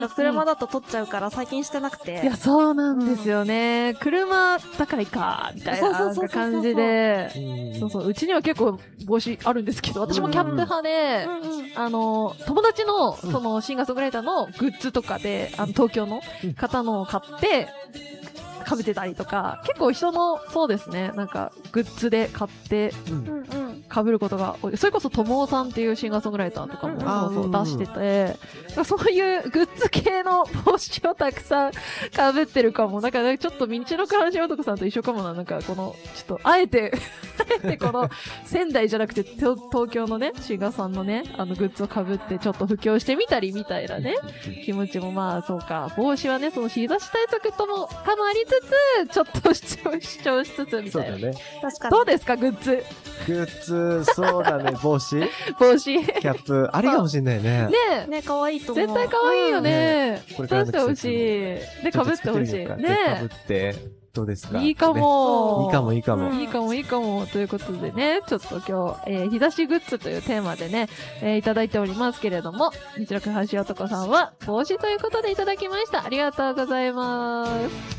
車だと撮っちゃうから最近してなくて。 いや、そうなんですよね。車だからいいか、みたいな感じで。そうそう。うちには結構帽子あるんですけど、私もキャップ派で、友達の、その、シンガーソングライターのグッズとかで、東京の方のを買って、被ってたりとか、結構人の、そうですね、なんか、グッズで買って、被ることが多い。それこそ、ともおさんっていうシンガーソングライターとかも、そうそう出してて、そういうグッズ系の帽子をたくさん被ってるかも。なんかね、ちょっと道のく話男さんと一緒かもな。なんか、この、ちょっと、あえてこの、仙台じゃなくて、東京のね、シンガーさんのね、グッズを被って、ちょっと布教してみたりみたいなね、気持ちもまあ、そうか。帽子はね、その日差し対策とも、かもありつつ、ちょっと主張しつつ、みたいな。 そうだね。 確かに。 どうですか、グッズ。 グッズ、そうだね、帽子帽子。 キャップ、ありかもしれないね。 ねね、可愛いと思う。 絶対可愛いよね。 これから出してほしい。で、被ってほしい。 ね。 ね被って、どうですか？ いいかも。 いいかも、いいかも。 いいかも、いいかも。ということでね、ちょっと今日、日差しグッズというテーマでね、いただいておりますけれども、日録橋男さんは帽子ということでいただきました。ありがとうございます。